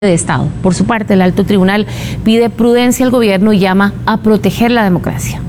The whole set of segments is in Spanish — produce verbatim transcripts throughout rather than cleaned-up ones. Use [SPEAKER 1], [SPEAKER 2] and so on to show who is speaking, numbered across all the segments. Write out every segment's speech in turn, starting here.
[SPEAKER 1] de Estado. Por su parte, el alto tribunal pide prudencia al gobierno y llama a proteger la democracia.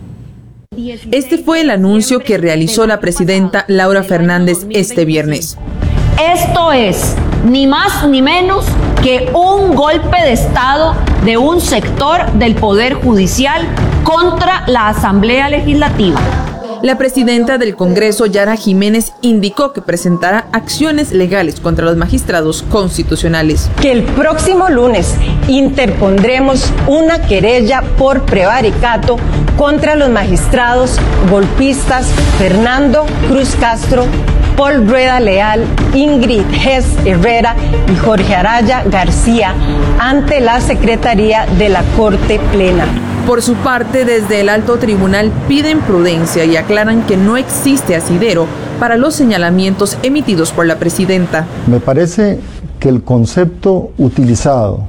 [SPEAKER 2] Este fue el anuncio que realizó la presidenta Laura Fernández este viernes.
[SPEAKER 3] Esto es ni más ni menos que un golpe de Estado de un sector del Poder Judicial contra la Asamblea Legislativa.
[SPEAKER 2] La presidenta del Congreso, Yara Jiménez, indicó que presentará acciones legales contra los magistrados constitucionales.
[SPEAKER 4] Que el próximo lunes interpondremos una querella por prevaricato contra los magistrados golpistas Fernando Cruz Castro, Paul Rueda Leal, Ingrid Hess Herrera y Jorge Araya García ante la Secretaría de la Corte Plena.
[SPEAKER 2] Por su parte, desde el alto tribunal piden prudencia y aclaran que no existe asidero para los señalamientos emitidos por la presidenta.
[SPEAKER 5] Me parece que el concepto utilizado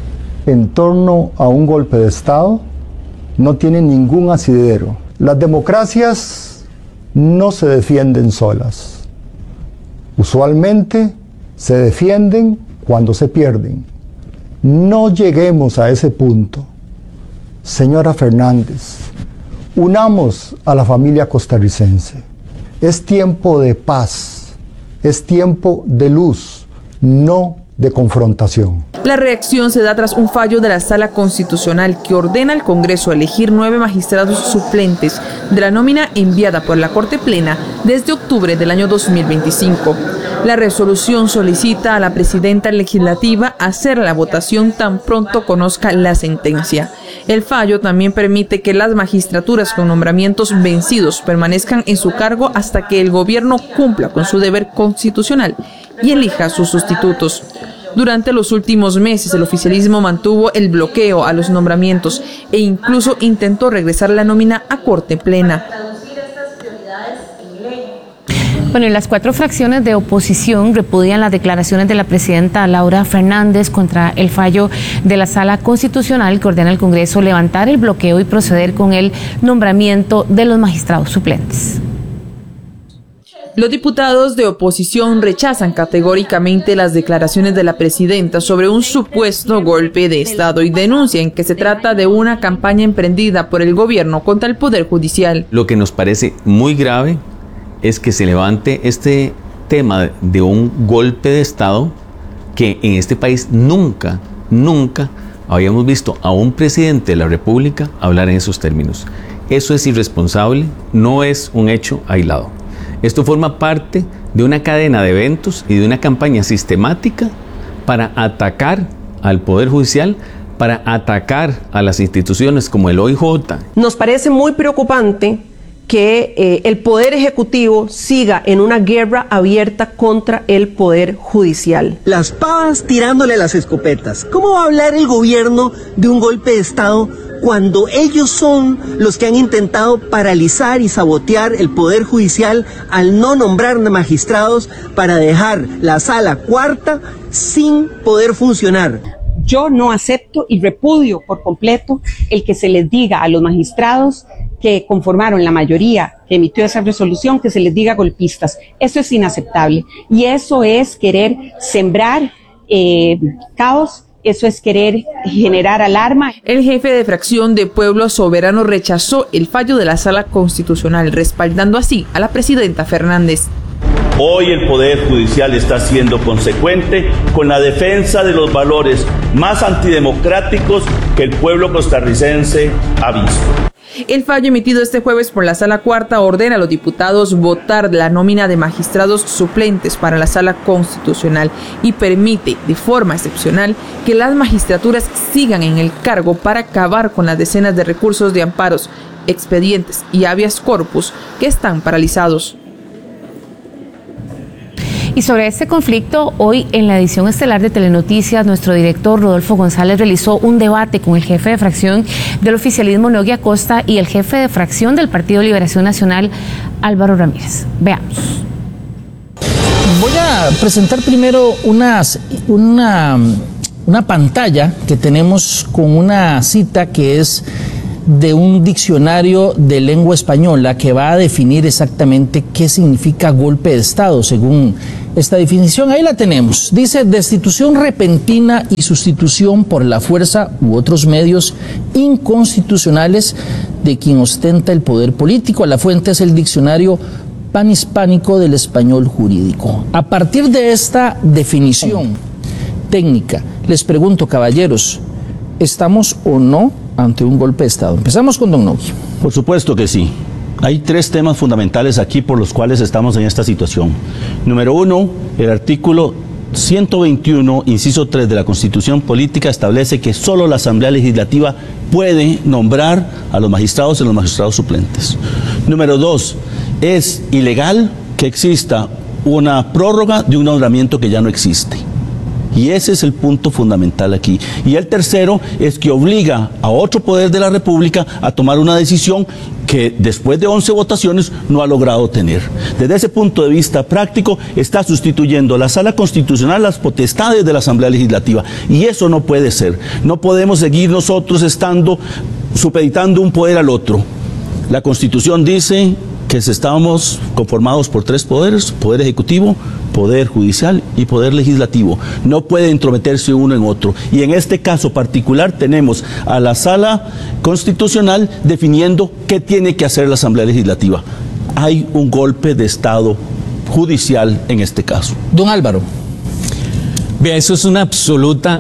[SPEAKER 5] en torno a un golpe de Estado no tiene ningún asidero. Las democracias no se defienden solas. Usualmente se defienden cuando se pierden. No lleguemos a ese punto. Señora Fernández, unamos a la familia costarricense. Es tiempo de paz, es tiempo de luz, no de confrontación.
[SPEAKER 2] La reacción se da tras un fallo de la Sala Constitucional que ordena al Congreso elegir nueve magistrados suplentes de la nómina enviada por la Corte Plena desde octubre del año dos mil veinticinco. La resolución solicita a la presidenta legislativa hacer la votación tan pronto conozca la sentencia. El fallo también permite que las magistraturas con nombramientos vencidos permanezcan en su cargo hasta que el gobierno cumpla con su deber constitucional y elija sus sustitutos. Durante los últimos meses, el oficialismo mantuvo el bloqueo a los nombramientos e incluso intentó regresar la nómina a Corte Plena.
[SPEAKER 1] Bueno, y las cuatro fracciones de oposición repudian las declaraciones de la presidenta Laura Fernández contra el fallo de la Sala Constitucional que ordena al Congreso levantar el bloqueo y proceder con el nombramiento de los magistrados suplentes.
[SPEAKER 2] Los diputados de oposición rechazan categóricamente las declaraciones de la presidenta sobre un supuesto golpe de Estado y denuncian que se trata de una campaña emprendida por el gobierno contra el Poder Judicial.
[SPEAKER 6] Lo que nos parece muy grave es que se levante este tema de un golpe de Estado que en este país nunca, nunca habíamos visto a un presidente de la República hablar en esos términos. Eso es irresponsable, no es un hecho aislado. Esto forma parte de una cadena de eventos y de una campaña sistemática para atacar al Poder Judicial, para atacar a las instituciones como el O I J.
[SPEAKER 4] Nos parece muy preocupante que eh, el Poder Ejecutivo siga en una guerra abierta contra el Poder Judicial.
[SPEAKER 7] Las pavas tirándole las escopetas. ¿Cómo va a hablar el gobierno de un golpe de Estado cuando ellos son los que han intentado paralizar y sabotear el Poder Judicial al no nombrar magistrados para dejar la Sala Cuarta sin poder funcionar?
[SPEAKER 8] Yo no acepto y repudio por completo el que se les diga a los magistrados que conformaron la mayoría que emitió esa resolución, que se les diga golpistas. Eso es inaceptable y eso es querer sembrar eh, caos. Eso es querer generar alarma.
[SPEAKER 2] El jefe de fracción de Pueblo Soberano rechazó el fallo de la Sala Constitucional, respaldando así a la presidenta Fernández.
[SPEAKER 9] Hoy el Poder Judicial está siendo consecuente con la defensa de los valores más antidemocráticos que el pueblo costarricense ha visto.
[SPEAKER 2] El fallo emitido este jueves por la Sala Cuarta ordena a los diputados votar la nómina de magistrados suplentes para la Sala Constitucional y permite, de forma excepcional, que las magistraturas sigan en el cargo para acabar con las decenas de recursos de amparos, expedientes y habeas corpus que están paralizados.
[SPEAKER 1] Y sobre este conflicto, hoy en la edición estelar de Telenoticias, nuestro director Rodolfo González realizó un debate con el jefe de fracción del oficialismo, Nogui Acosta, y el jefe de fracción del Partido Liberación Nacional, Álvaro Ramírez. Veamos.
[SPEAKER 10] Voy a presentar primero unas, una, una pantalla que tenemos con una cita que es de un diccionario de lengua española que va a definir exactamente qué significa golpe de Estado, según esta definición, ahí la tenemos. Dice: destitución repentina y sustitución por la fuerza u otros medios inconstitucionales de quien ostenta el poder político. La fuente es el diccionario panhispánico del español jurídico. A partir de esta definición técnica, les pregunto, caballeros, ¿estamos o no ante un golpe de Estado? Empezamos con don Nogui.
[SPEAKER 9] Por supuesto que sí. Hay tres temas fundamentales aquí por los cuales estamos en esta situación. Número uno, el artículo ciento veintiuno, inciso tres de la Constitución Política establece que solo la Asamblea Legislativa puede nombrar a los magistrados y los magistrados suplentes. Número dos, es ilegal que exista una prórroga de un nombramiento que ya no existe. Y ese es el punto fundamental aquí. Y el tercero es que obliga a otro poder de la República a tomar una decisión que después de once votaciones no ha logrado tener. Desde ese punto de vista práctico, está sustituyendo la Sala Constitucional las potestades de la Asamblea Legislativa. Y eso no puede ser. No podemos seguir nosotros estando supeditando un poder al otro. La Constitución dice que estamos conformados por tres poderes: poder ejecutivo, poder judicial y poder legislativo. No puede entrometerse uno en otro. Y en este caso particular tenemos a la Sala Constitucional definiendo qué tiene que hacer la Asamblea Legislativa. Hay un golpe de Estado judicial en este caso.
[SPEAKER 10] Don Álvaro.
[SPEAKER 6] Vea, eso es una absoluta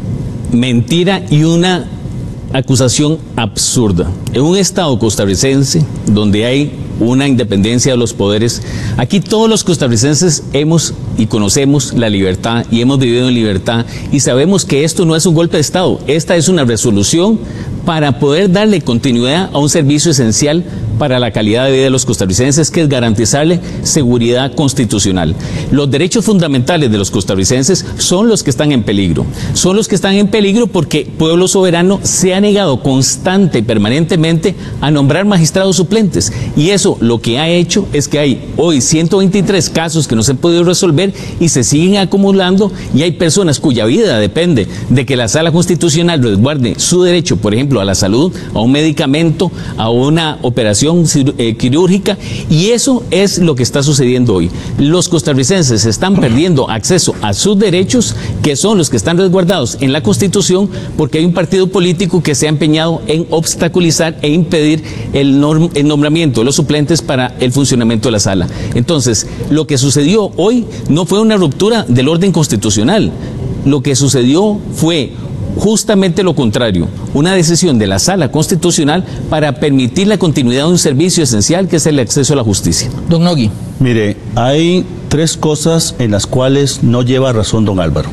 [SPEAKER 6] mentira y una acusación absurda. En un Estado costarricense donde hay una independencia de los poderes, aquí todos los costarricenses hemos y conocemos la libertad y hemos vivido en libertad y sabemos que esto no es un golpe de Estado, esta es una resolución para poder darle continuidad a un servicio esencial para la calidad de vida de los costarricenses, que es garantizarle seguridad constitucional. Los derechos fundamentales de los costarricenses son los que están en peligro. Son los que están en peligro porque Pueblo Soberano se ha negado constante y permanentemente a nombrar magistrados suplentes. Y eso lo que ha hecho es que hay hoy ciento veintitrés casos que no se han podido resolver y se siguen acumulando, y hay personas cuya vida depende de que la Sala Constitucional resguarde su derecho, por ejemplo, a la salud, a un medicamento, a una operación quirúrgica, y eso es lo que está sucediendo hoy. Los costarricenses están perdiendo acceso a sus derechos, que son los que están resguardados en la Constitución, porque hay un partido político que se ha empeñado en obstaculizar e impedir el, norm, el nombramiento de los suplentes para el funcionamiento de la sala. Entonces, lo que sucedió hoy no fue una ruptura del orden constitucional. Lo que sucedió fue justamente lo contrario, una decisión de la Sala Constitucional para permitir la continuidad de un servicio esencial que es el acceso a la justicia.
[SPEAKER 10] Don Nogui.
[SPEAKER 9] Mire, hay tres cosas en las cuales no lleva razón don Álvaro.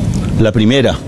[SPEAKER 9] La primera,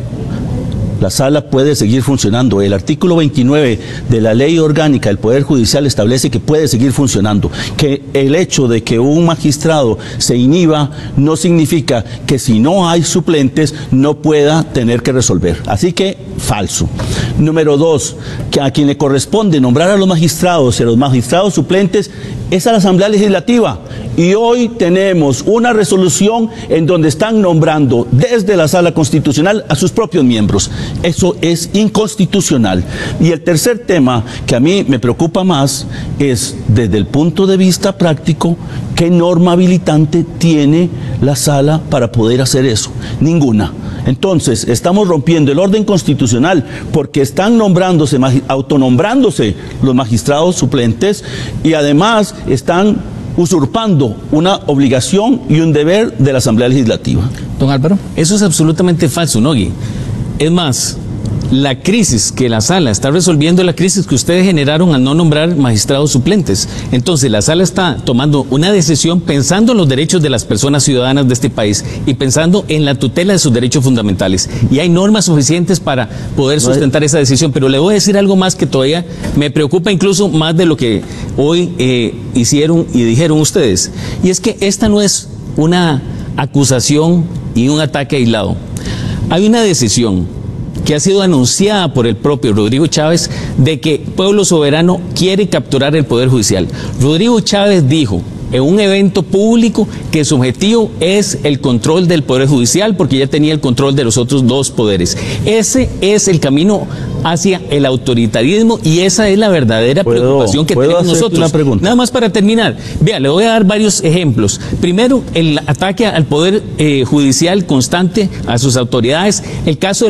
[SPEAKER 9] la sala puede seguir funcionando. El artículo veintinueve de la Ley Orgánica del Poder Judicial establece que puede seguir funcionando. Que el hecho de que un magistrado se inhiba no significa que si no hay suplentes no pueda tener que resolver. Así que, falso. Número dos, que a quien le corresponde nombrar a los magistrados y a los magistrados suplentes es a la Asamblea Legislativa. Y hoy tenemos una resolución en donde están nombrando desde la Sala Constitucional a sus propios miembros. Eso es inconstitucional. Y el tercer tema que a mí me preocupa más es, desde el punto de vista práctico, ¿qué norma habilitante tiene la sala para poder hacer eso? Ninguna. Entonces, estamos rompiendo el orden constitucional porque están nombrándose, autonombrándose los magistrados suplentes, y además están usurpando una obligación y un deber de la Asamblea Legislativa.
[SPEAKER 10] Don Álvaro.
[SPEAKER 6] Eso es absolutamente falso, Nogui. Es más, la crisis que la sala está resolviendo es la crisis que ustedes generaron al no nombrar magistrados suplentes. Entonces la sala está tomando una decisión pensando en los derechos de las personas ciudadanas de este país y pensando en la tutela de sus derechos fundamentales. Y hay normas suficientes para poder sustentar esa decisión. Pero le voy a decir algo más que todavía me preocupa incluso más de lo que hoy eh, hicieron y dijeron ustedes. Y es que esta no es una acusación y un ataque aislado. Hay una decisión que ha sido anunciada por el propio Rodrigo Chávez de que Pueblo Soberano quiere capturar el Poder Judicial. Rodrigo Chávez dijo en un evento público que su objetivo es el control del Poder Judicial, porque ya tenía el control de los otros dos poderes. Ese es el camino hacia el autoritarismo y esa es la verdadera
[SPEAKER 9] ¿Puedo,
[SPEAKER 6] preocupación que tenemos nosotros.
[SPEAKER 9] Una pregunta?
[SPEAKER 6] Nada más para terminar. Vea, le voy a dar varios ejemplos. Primero, el ataque al Poder eh, Judicial constante, a sus autoridades. El caso de